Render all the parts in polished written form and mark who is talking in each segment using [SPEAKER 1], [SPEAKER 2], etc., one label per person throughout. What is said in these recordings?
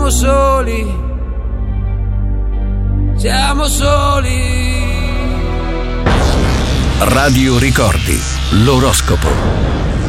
[SPEAKER 1] siamo soli. Siamo soli.
[SPEAKER 2] Radio Ricordi, l'oroscopo.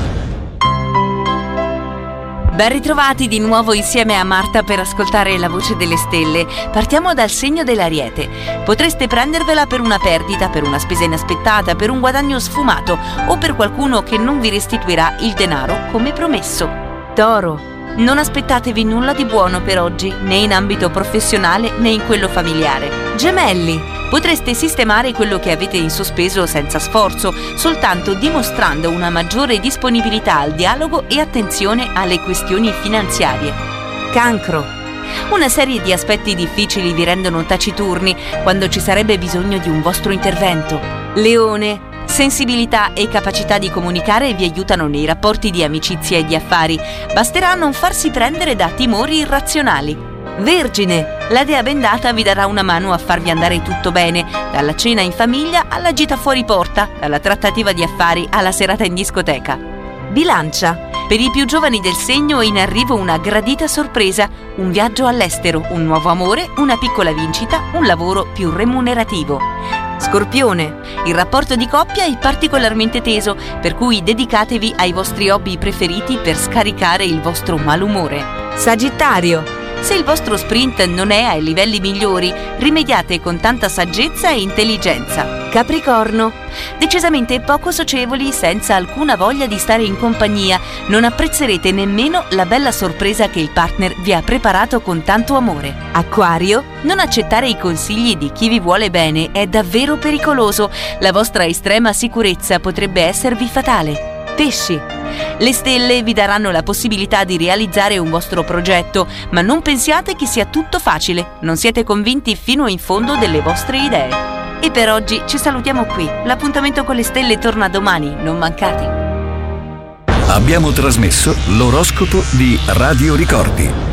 [SPEAKER 3] Ben ritrovati di nuovo insieme a Marta per ascoltare la voce delle stelle. Partiamo dal segno dell'Ariete. Potreste prendervela per una perdita, per una spesa inaspettata, per un guadagno sfumato o per qualcuno che non vi restituirà il denaro come promesso. Toro. Non aspettatevi nulla di buono per oggi, né in ambito professionale né in quello familiare. Gemelli. Potreste sistemare quello che avete in sospeso senza sforzo, soltanto dimostrando una maggiore disponibilità al dialogo e attenzione alle questioni finanziarie. Cancro. Una serie di aspetti difficili vi rendono taciturni quando ci sarebbe bisogno di un vostro intervento. Leone. Sensibilità e capacità di comunicare vi aiutano nei rapporti di amicizia e di affari. Basterà non farsi prendere da timori irrazionali. Vergine. La dea bendata vi darà una mano a farvi andare tutto bene, dalla cena in famiglia alla gita fuori porta, dalla trattativa di affari alla serata in discoteca. Bilancia. Per i più giovani del segno è in arrivo una gradita sorpresa, un viaggio all'estero, un nuovo amore, una piccola vincita, un lavoro più remunerativo. Scorpione. Il rapporto di coppia è particolarmente teso, per cui dedicatevi ai vostri hobby preferiti per scaricare il vostro malumore. Sagittario. Se il vostro sprint non è ai livelli migliori, rimediate con tanta saggezza e intelligenza. Capricorno. Decisamente poco socievoli, senza alcuna voglia di stare in compagnia, non apprezzerete nemmeno la bella sorpresa che il partner vi ha preparato con tanto amore. Acquario. Non accettare i consigli di chi vi vuole bene è davvero pericoloso, la vostra estrema sicurezza potrebbe esservi fatale. Pesci. Le stelle vi daranno la possibilità di realizzare un vostro progetto, ma non pensiate che sia tutto facile, non siete convinti fino in fondo delle vostre idee. E per oggi ci salutiamo qui, l'appuntamento con le stelle torna domani, non mancate.
[SPEAKER 2] Abbiamo trasmesso l'oroscopo di Radio Ricordi.